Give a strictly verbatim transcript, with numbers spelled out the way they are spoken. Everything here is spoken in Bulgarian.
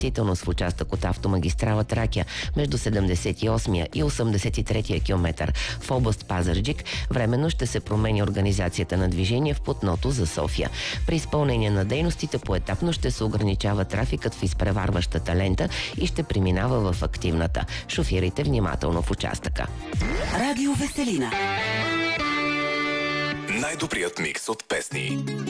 в участък от автомагистрала Тракия между седемдесет и осми и осемдесет и трети километър в област Пазарджик временно ще се промени организацията на движение в платното за София. При изпълнение на дейностите поетапно ще се ограничава трафикът в изпреварващата лента и ще преминава в активната. Шофирайте внимателно в участъка. Радио Веселина. Най-добрият микс от песни.